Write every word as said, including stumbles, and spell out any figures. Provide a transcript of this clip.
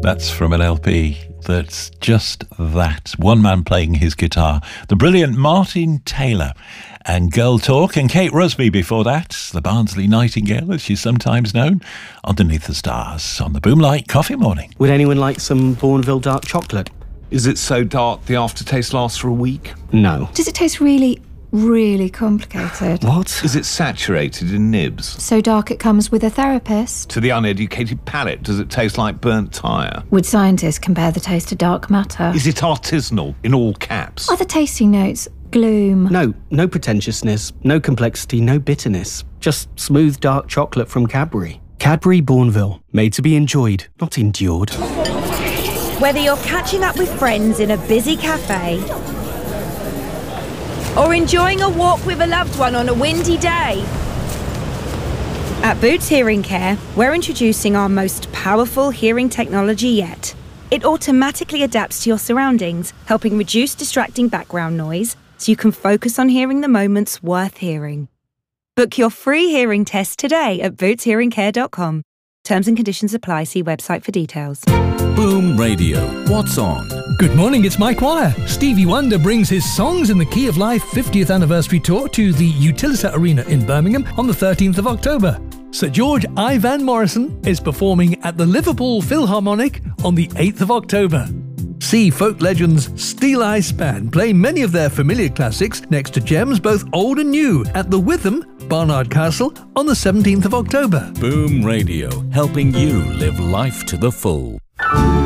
That's from an L P that's just that. One man playing his guitar. The brilliant Martin Taylor. And Girl Talk, and Kate Rusby before that, the Barnsley Nightingale, as she's sometimes known, Underneath the Stars on the Boomlight Coffee Morning. Would anyone like some Bourneville dark chocolate? Is it so dark the aftertaste lasts for a week? No. Does it taste really, really complicated? What? Is it saturated in nibs? So dark it comes with a therapist? To the uneducated palate, does it taste like burnt tyre? Would scientists compare the taste to dark matter? Is it artisanal, in all caps? Are the tasting notes gloom? No, no pretentiousness, no complexity, no bitterness. Just smooth dark chocolate from Cadbury. Cadbury Bourneville, made to be enjoyed, not endured. Whether you're catching up with friends in a busy cafe or enjoying a walk with a loved one on a windy day, at Boots Hearing Care, we're introducing our most powerful hearing technology yet. It automatically adapts to your surroundings, helping reduce distracting background noise so you can focus on hearing the moments worth hearing. Book your free hearing test today at boots hearing care dot com. Terms and conditions apply. See website for details. Boom Radio. What's on? Good morning, it's Mike Wire. Stevie Wonder brings his Songs in the Key of Life fiftieth anniversary tour to the Utilita Arena in Birmingham on the thirteenth of October. Sir George Ivan Morrison is performing at the Liverpool Philharmonic on the eighth of October. See folk legends Steel Eye Span play many of their familiar classics next to gems both old and new at the Witham, Barnard Castle on the seventeenth of October. Boom Radio, helping you live life to the full.